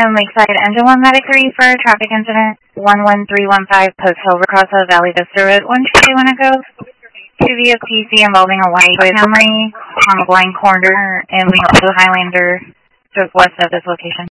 And Lakeside Engine 1 Medic 3 for traffic incident 11315 Post Hill Recross Valley Vista Road 122 Winnebago. Two vehicles PC involving a white Camry on a blind corner in Highlander, just west of this location.